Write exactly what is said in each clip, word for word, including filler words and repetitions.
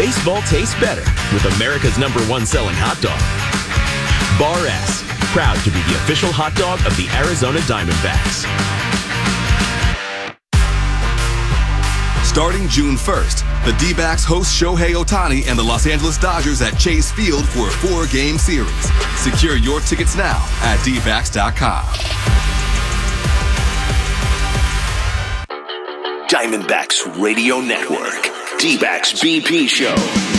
Baseball tastes better with America's number one selling hot dog. Bar S, proud to be the official hot dog of the Arizona Diamondbacks. Starting June first, the D-backs host Shohei Ohtani and the Los Angeles Dodgers at Chase Field for a four-game series. Secure your tickets now at D backs dot com. Diamondbacks Radio Network, D-backs B P Show.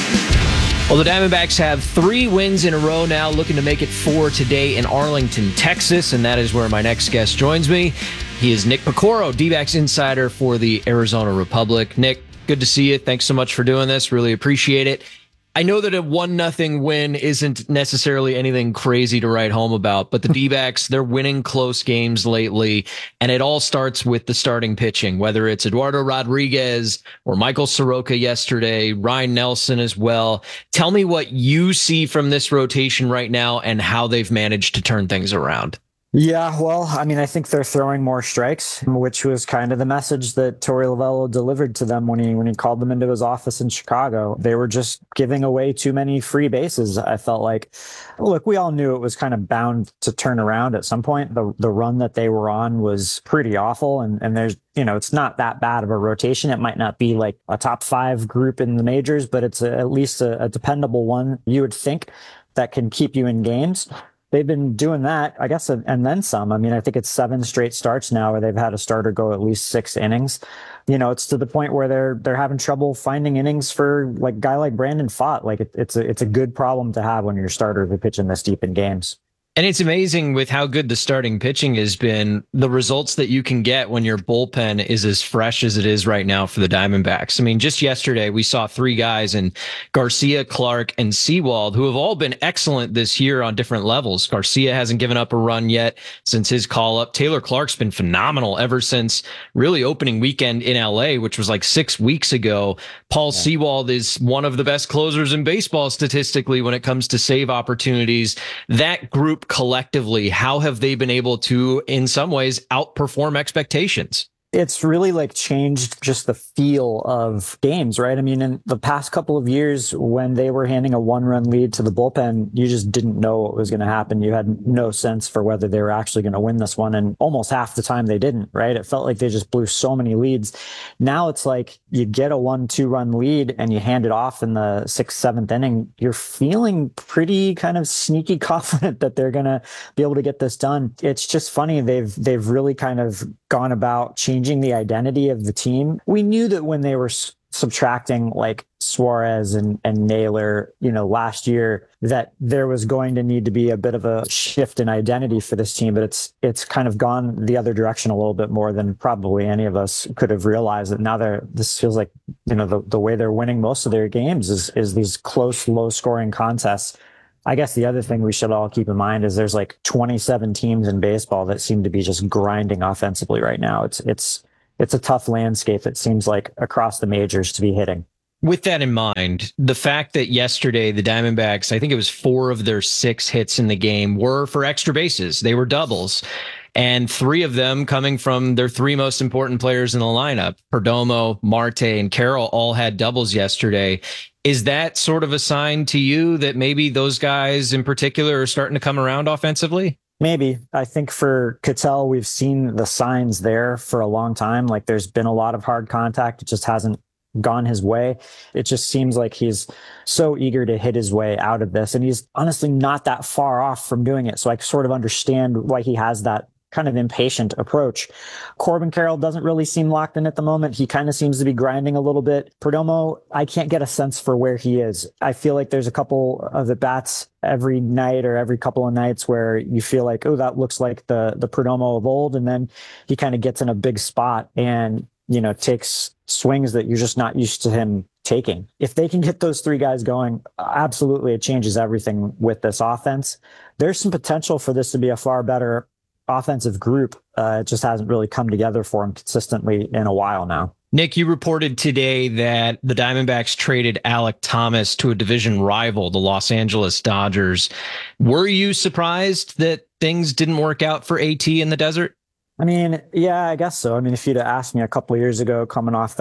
Well, the Diamondbacks have three wins in a row now, looking to make it four today in Arlington, Texas, and that is where my next guest joins me. He is Nick Piecoro, D-backs insider for the Arizona Republic. Nick, good to see you. Thanks so much for doing this. Really appreciate it. I know that a one nothing win isn't necessarily anything crazy to write home about, but the D-backs, they're winning close games lately, and it all starts with the starting pitching, whether it's Eduardo Rodriguez or Michael Soroka yesterday, Ryan Nelson as well. Tell me what you see from this rotation right now and how they've managed to turn things around. Yeah, well, I mean, I think they're throwing more strikes, which was kind of the message that Torey Lovullo delivered to them when he when he called them into his office in Chicago. They were just giving away too many free bases. I felt like, look, we all knew it was kind of bound to turn around at some point. The the run that they were on was pretty awful, and and there's you know it's not that bad of a rotation. It might not be like a top five group in the majors, but it's a, at least a, a dependable one. You would think that can keep you in games. They've been doing that, I guess, and then some. I mean, I think it's seven straight starts now where they've had a starter go at least six innings. You know, it's to the point where they're they're having trouble finding innings for like a guy like Brandon Pfaadt. Like it, it's a it's a good problem to have when your starters are pitching this deep in games. And it's amazing with how good the starting pitching has been, the results that you can get when your bullpen is as fresh as it is right now for the Diamondbacks. I mean, just yesterday, we saw three guys in Garcia, Clark, and Sewald, who have all been excellent this year on different levels. Garcia hasn't given up a run yet since his call-up. Taylor Clark's been phenomenal ever since really opening weekend in L A, which was like six weeks ago. Paul yeah. Sewald is one of the best closers in baseball statistically when it comes to save opportunities. That group collectively, how have they been able to, in some ways, outperform expectations? It's really like changed just the feel of games, right? I mean, in the past couple of years, when they were handing a one-run lead to the bullpen, you just didn't know what was going to happen. You had no sense for whether they were actually going to win this one. And almost half the time they didn't, right? It felt like they just blew so many leads. Now it's like you get a one, two run lead and you hand it off in the sixth, seventh inning. You're feeling pretty kind of sneaky confident that they're going to be able to get this done. It's just funny. They've, they've really kind of gone about changing the identity of the team. We knew that when they were s- subtracting like Suarez and, and Naylor, you know, last year, that there was going to need to be a bit of a shift in identity for this team, but it's it's kind of gone the other direction a little bit more than probably any of us could have realized. That now they're, this feels like, you know, the, the way they're winning most of their games is is these close, low scoring contests. I guess the other thing we should all keep in mind is there's like twenty-seven teams in baseball that seem to be just grinding offensively right now. It's it's it's a tough landscape, it seems like, across the majors to be hitting. With that in mind, the fact that yesterday the Diamondbacks, I think it was four of their six hits in the game were for extra bases. They were doubles. And three of them coming from their three most important players in the lineup. Perdomo, Marte, and Carroll all had doubles yesterday. Is that sort of a sign to you that maybe those guys in particular are starting to come around offensively? Maybe. I think for Ketel, we've seen the signs there for a long time. Like there's been a lot of hard contact. It just hasn't gone his way. It just seems like he's so eager to hit his way out of this. And he's honestly not that far off from doing it. So I sort of understand why he has that kind of impatient approach. Corbin Carroll doesn't really seem locked in at the moment. He kind of seems to be grinding a little bit. Perdomo, I can't get a sense for where he is. I feel like there's a couple of the bats every night or every couple of nights where you feel like, oh, that looks like the the Perdomo of old. And then he kind of gets in a big spot and, you know, takes swings that you're just not used to him taking. If they can get those three guys going, absolutely, it changes everything with this offense. There's some potential for this to be a far better offensive group. Uh, it just hasn't really come together for him consistently in a while now. Nick, you reported today that the Diamondbacks traded Alek Thomas to a division rival, the Los Angeles Dodgers. Were you surprised that things didn't work out for AT in the desert? I mean, yeah, I guess so. I mean, if you'd have asked me a couple of years ago, coming off that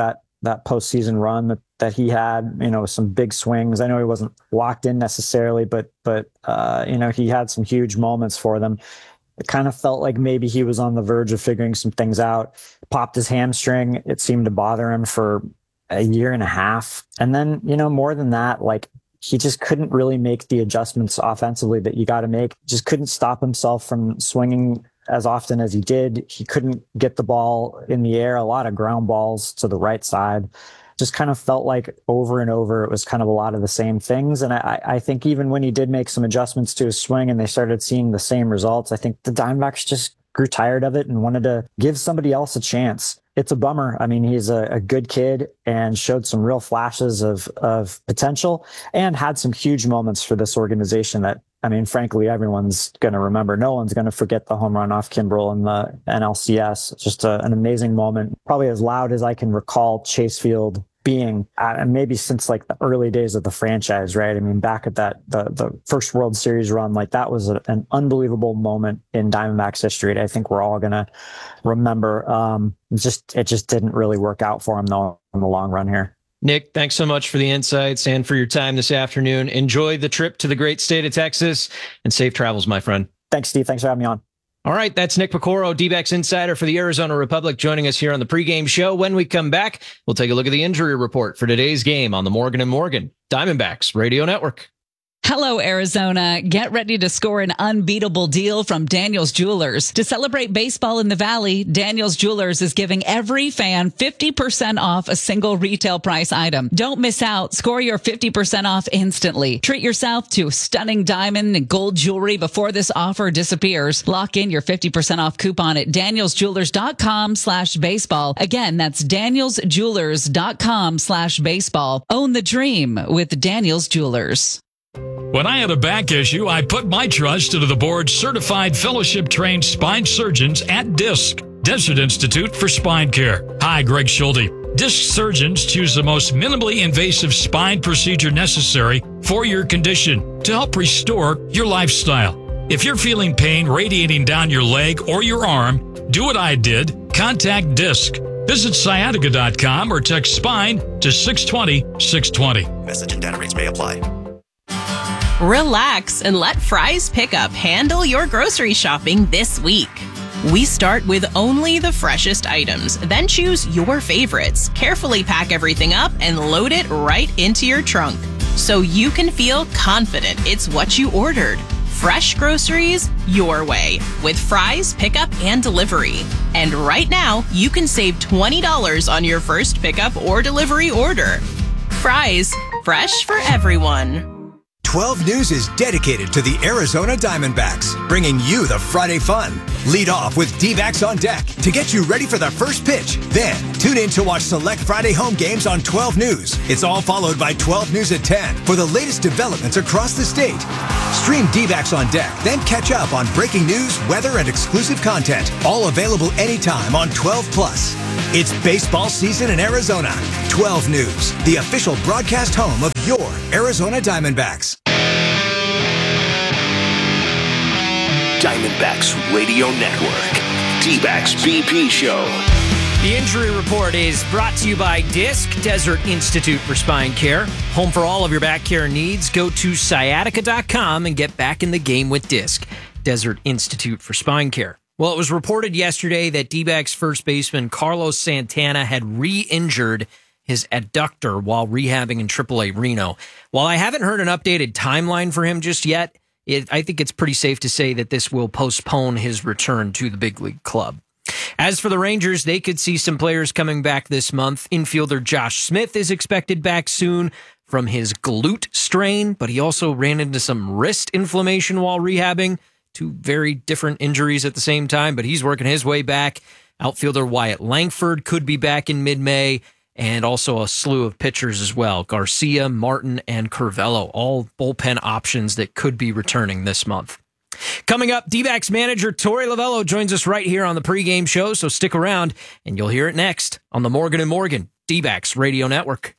that postseason run that, that he had, you know, some big swings. I know he wasn't locked in necessarily, but, but, uh, you know, he had some huge moments for them. It kind of felt like maybe he was on the verge of figuring some things out, popped his hamstring. It seemed to bother him for a year and a half. And then, you know, more than that, like he just couldn't really make the adjustments offensively that you got to make. Just couldn't stop himself from swinging as often as he did. He couldn't get the ball in the air, a lot of ground balls to the right side. Just kind of felt like over and over, it was kind of a lot of the same things. And I, I think even when he did make some adjustments to his swing and they started seeing the same results, I think the Diamondbacks just grew tired of it and wanted to give somebody else a chance. It's a bummer. I mean, he's a, a good kid and showed some real flashes of, of potential and had some huge moments for this organization that, I mean, frankly, everyone's going to remember. No one's going to forget the home run off Kimbrel in the N L C S. Just a, an amazing moment, probably as loud as I can recall Chase Field being, uh, maybe since like the early days of the franchise, right? I mean, back at that, the, the first World Series run, like that was a, an unbelievable moment in Diamondbacks history. I think we're all going to remember. Um, just, it just didn't really work out for him though in the long run here. Nick, thanks so much for the insights and for your time this afternoon. Enjoy the trip to the great state of Texas and safe travels, my friend. Thanks, Steve. Thanks for having me on. All right, that's Nick Piecoro, D-backs insider for the Arizona Republic, joining us here on the pregame show. When we come back, we'll take a look at the injury report for today's game on the Morgan and Morgan Diamondbacks Radio Network. Hello, Arizona. Get ready to score an unbeatable deal from Daniels Jewelers. To celebrate baseball in the Valley, Daniels Jewelers is giving every fan fifty percent off a single retail price item. Don't miss out. Score your fifty percent off instantly. Treat yourself to stunning diamond and gold jewelry before this offer disappears. Lock in your fifty percent off coupon at danielsjewelers.com slash baseball. Again, that's danielsjewelers.com slash baseball. Own the dream with Daniels Jewelers. When I had a back issue, I put my trust into the board's certified fellowship-trained spine surgeons at DISC, Desert Institute for Spine Care. Hi, Greg Schulte. DISC surgeons choose the most minimally invasive spine procedure necessary for your condition to help restore your lifestyle. If you're feeling pain radiating down your leg or your arm, do what I did. Contact DISC. Visit sciatica dot com or text SPINE to six twenty, six twenty. Message and data rates may apply. Relax and let Fry's Pickup handle your grocery shopping this week. We start with only the freshest items, then choose your favorites, carefully pack everything up, and load it right into your trunk so you can feel confident it's what you ordered. Fresh groceries your way with Fry's Pickup and Delivery. And right now, you can save twenty dollars on your first pickup or delivery order. Fry's, fresh for everyone. twelve News is dedicated to the Arizona Diamondbacks, bringing you the Friday fun. Lead off with D-backs on deck to get you ready for the first pitch. Then, tune in to watch select Friday home games on twelve News. It's all followed by twelve News at ten for the latest developments across the state. Stream D-backs on deck, then catch up on breaking news, weather, and exclusive content. All available anytime on twelve plus. It's baseball season in Arizona. twelve News, the official broadcast home of your Arizona Diamondbacks. Diamondbacks Radio Network. D-backs B P Show. The injury report is brought to you by DISC, Desert Institute for Spine Care. Home for all of your back care needs. Go to sciatica dot com and get back in the game with DISC, Desert Institute for Spine Care. Well, it was reported yesterday that D-backs first baseman Carlos Santana had re-injured his adductor while rehabbing in triple A Reno. While I haven't heard an updated timeline for him just yet, It, I think it's pretty safe to say that this will postpone his return to the big league club. As for the Rangers, they could see some players coming back this month. Infielder Josh Smith is expected back soon from his glute strain, but he also ran into some wrist inflammation while rehabbing. Two very different injuries at the same time, but he's working his way back. Outfielder Wyatt Langford could be back in mid-May. And also a slew of pitchers as well. Garcia, Martin, and Curvelo, all bullpen options that could be returning this month. Coming up, D-backs manager Torey Lovullo joins us right here on the pregame show, so stick around, and you'll hear it next on the Morgan and Morgan D-backs Radio Network.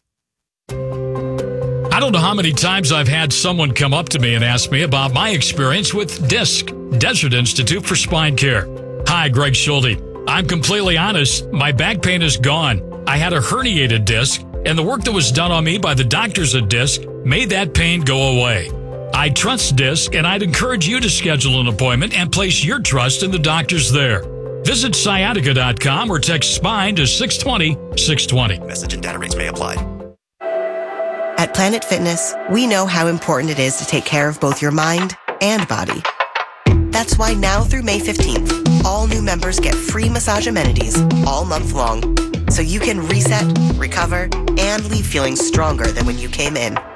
I don't know how many times I've had someone come up to me and ask me about my experience with DISC, Desert Institute for Spine Care. Hi, Greg Schulte. I'm completely honest. My back pain is gone. I had a herniated disc, and the work that was done on me by the doctors at Disc made that pain go away. I trust Disc, and I'd encourage you to schedule an appointment and place your trust in the doctors there. Visit sciatica dot com or text SPINE to six twenty, six twenty. Message and data rates may apply. At Planet Fitness, we know how important it is to take care of both your mind and body. That's why now through May fifteenth, all new members get free massage amenities all month long, so you can reset, recover, and leave feeling stronger than when you came in.